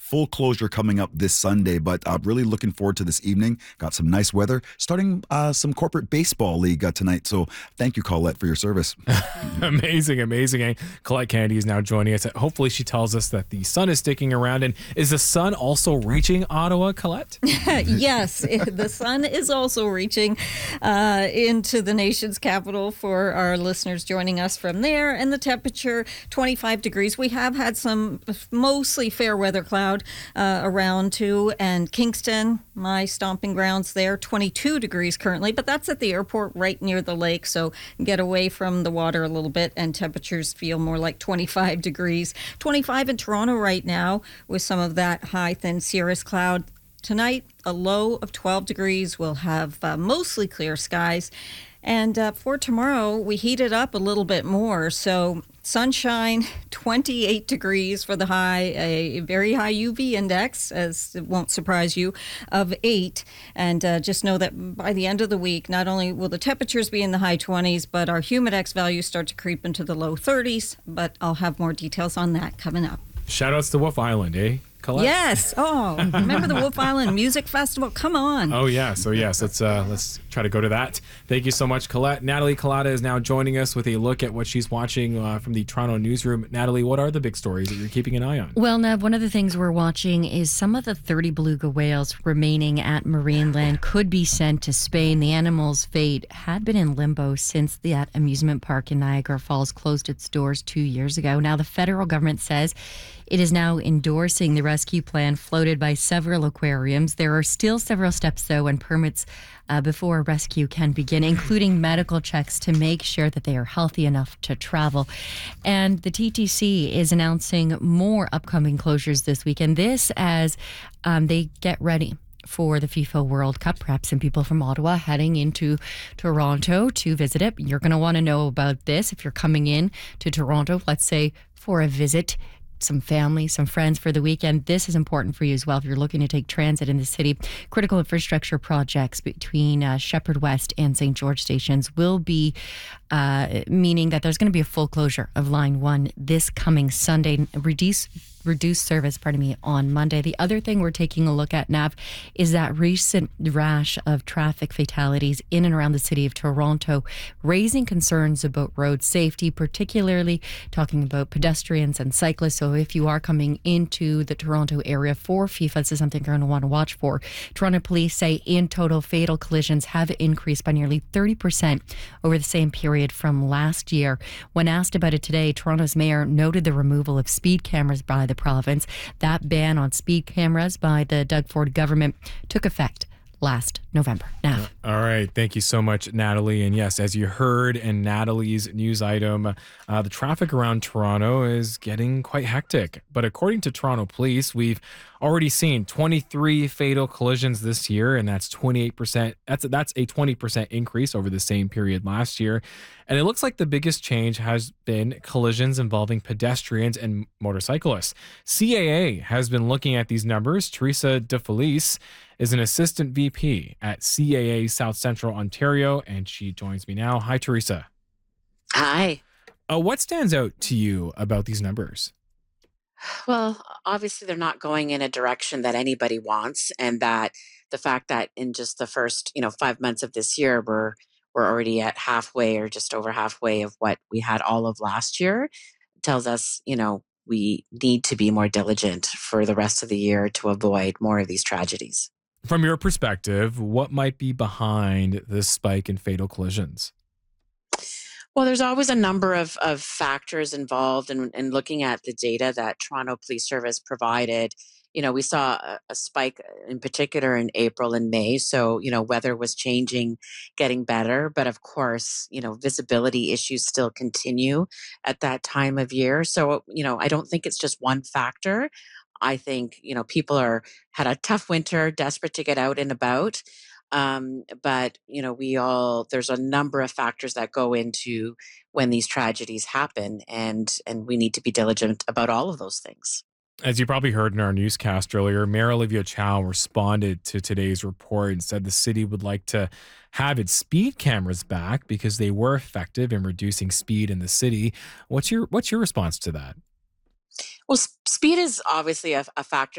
full closure coming up this Sunday, but really looking forward to this evening. Got some nice weather. Starting some corporate baseball league tonight. So thank you, Colette, for your service. Amazing. And Colette Kennedy is now joining us. Hopefully she tells us that the sun is sticking around. And is the sun also reaching Ottawa, Colette? Yes, the sun is also reaching into the nation's capital for our listeners joining us from there. And the temperature, 25 degrees. We have had some mostly fair weather cloud around too. And Kingston, my stomping grounds there, 22 degrees currently. But that's at the airport right near the lake. So get away from the water a little bit and temperatures feel more like 25 degrees. 25 in Toronto right now with some of that high, thin cirrus cloud. Tonight, a low of 12 degrees. We'll have mostly clear skies. And for tomorrow, we heat it up a little bit more. So sunshine, 28 degrees for the high, a very high UV index, as it won't surprise you, of 8. And just know that by the end of the week, not only will the temperatures be in the high 20s, but our humidex values start to creep into the low 30s. But I'll have more details on that coming up. Shout outs to Wolf Island, eh? Colette? Yes. Oh, remember the Wolf Island Music Festival? Come on. Oh, yeah. So, yes, let's try to go to that. Thank you so much, Colette. Natalie Collada is now joining us with a look at what she's watching from the Toronto newsroom. Natalie, what are the big stories that you're keeping an eye on? Well, Nev, one of the things we're watching is some of the 30 beluga whales remaining at Marineland could be sent to Spain. The animal's fate had been in limbo since that amusement park in Niagara Falls closed its doors 2 years ago. Now, the federal government says it is now endorsing the rescue plan floated by several aquariums. There are still several steps, though, and permits before a rescue can begin, including medical checks to make sure that they are healthy enough to travel. And the TTC is announcing more upcoming closures this week, and this as they get ready for the FIFA World Cup. Perhaps some people from Ottawa heading into Toronto to visit it. You're going to want to know about this if you're coming in to Toronto, let's say for a visit, some family, some friends for the weekend. This is important for you as well if you're looking to take transit in the city. Critical infrastructure projects between Shepherd West and St. George stations will be meaning that there's going to be a full closure of Line 1 this coming Sunday. Reduced service, on Monday. The other thing we're taking a look at, Nav, is that recent rash of traffic fatalities in and around the city of Toronto, raising concerns about road safety, particularly talking about pedestrians and cyclists. So if you are coming into the Toronto area for FIFA, this is something you're going to want to watch for. Toronto police say in total, fatal collisions have increased by nearly 30% over the same period from last year. When asked about it today, Toronto's mayor noted the removal of speed cameras by the province. That ban on speed cameras by the Doug Ford government took effect last November. Nav. All right. Thank you so much, Natalie. And yes, as you heard in Natalie's news item, the traffic around Toronto is getting quite hectic. But according to Toronto Police, we've already seen 23 fatal collisions this year, and that's 28%. That's a 20% increase over the same period last year. And it looks like the biggest change has been collisions involving pedestrians and motorcyclists. CAA has been looking at these numbers. Teresa DeFelice is an assistant VP at CAA South Central Ontario, and she joins me now. Hi, Teresa. Hi. What stands out to you about these numbers? Well, obviously they're not going in a direction that anybody wants, and that the fact that in just the first, 5 months of this year, we're already at halfway or just over halfway of what we had all of last year tells us, we need to be more diligent for the rest of the year to avoid more of these tragedies. From your perspective, what might be behind this spike in fatal collisions? Well, there's always a number of factors involved in looking at the data that Toronto Police Service provided. We saw a spike in particular in April and May. So, weather was changing, getting better. But of course, visibility issues still continue at that time of year. So, I don't think it's just one factor. I think, people had a tough winter, desperate to get out and about. But, there's a number of factors that go into when these tragedies happen, and we need to be diligent about all of those things. As you probably heard in our newscast earlier, Mayor Olivia Chow responded to today's report and said the city would like to have its speed cameras back because they were effective in reducing speed in the city. What's your response to that? Well, speed is obviously a factor